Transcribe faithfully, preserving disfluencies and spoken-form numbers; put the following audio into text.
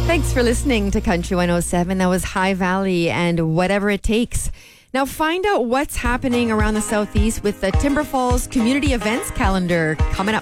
Thanks for listening to Country one oh seven. That was High Valley and Whatever It Takes. Now find out what's happening around the Southeast with the Timber Falls Community Events Calendar coming up.